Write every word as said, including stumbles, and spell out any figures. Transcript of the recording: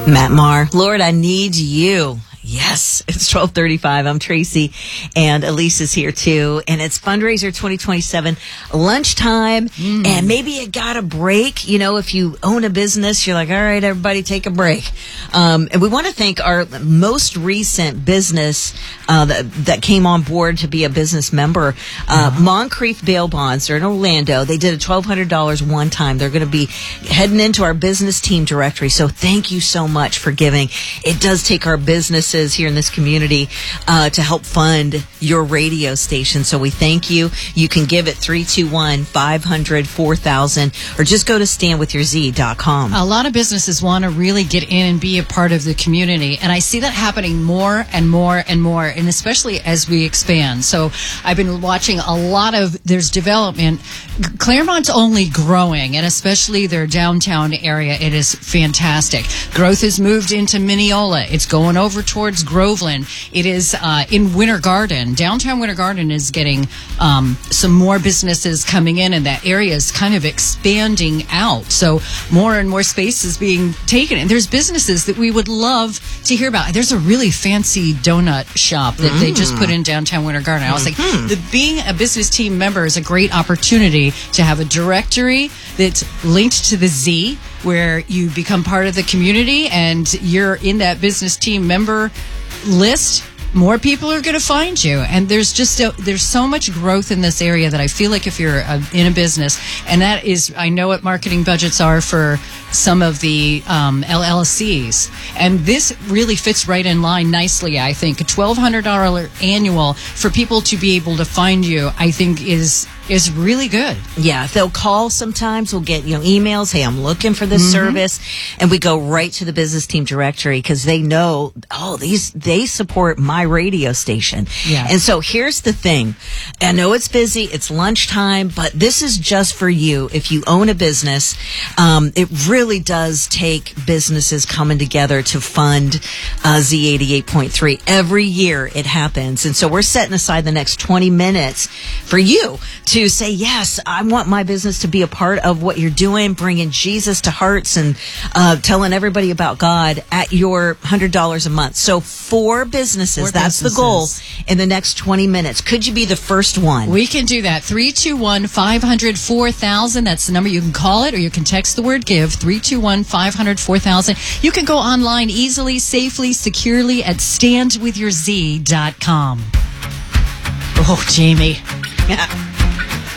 Matt Maher, Lord, I need you. Yes, it's twelve thirty-five. I'm Tracy, and Elise is here too. And it's Fundraiser twenty twenty-seven lunchtime. Mm. And maybe you got a break. You know, if you own a business, you're like, all right, everybody take a break. Um, and we want to thank our most recent business uh, that, that came on board to be a business member, uh, uh-huh. Moncrief Bail Bonds. They're in Orlando. They did a twelve hundred dollars one time. They're going to be heading into our business team directory. So thank you so much for giving. It does take our businesses here in this community uh, to help fund your radio station. So we thank you. You can give at three two one, five hundred, four thousand or just go to stand with your z dot com. A lot of businesses want to really get in and be a part of the community. And I see that happening more and more and more, and especially as we expand. So I've been watching a lot of, there's development. Claremont's only growing, and especially their downtown area. It is fantastic. Growth has moved into Mineola. It's going over towards Groveland. It is uh, in Winter Garden. Downtown Winter Garden is getting um, some more businesses coming in, and that area is kind of expanding out. So more and more space is being taken. And there's businesses that we would love to hear about. There's a really fancy donut shop that mm. they just put in downtown Winter Garden. I was mm-hmm. like, the, being a business team member is a great opportunity to have a directory that's linked to the Z, where you become part of the community and you're in that business team member list. More people are going to find you, and there's just a, there's so much growth in this area that I feel like if you're a, in a business, and that is, I know what marketing budgets are for some of the um, L L Cs, and this really fits right in line nicely. I think a twelve hundred dollars annual for people to be able to find you, I think is is really good. Yeah, if they'll call sometimes, we'll get, you know, emails, hey, I'm looking for this mm-hmm. service, and we go right to the business team directory because they know, oh, these they support my radio station. Yeah. And so here's the thing. I know it's busy, it's lunchtime, but this is just for you. If you own a business, um, it really does take businesses coming together to fund uh, Z eighty-eight point three. Every year it happens. And so we're setting aside the next twenty minutes for you to to say, yes, I want my business to be a part of what you're doing, bringing Jesus to hearts and uh, telling everybody about God at your one hundred dollars a month. So four businesses, four that's businesses. The goal in the next twenty minutes. Could you be the first one? We can do that. three two one, five hundred, four thousand. That's the number. You can call it or you can text the word give, three two one, five hundred, four thousand. You can go online easily, safely, securely at stand with your z dot com. Oh, Jamie. Yeah.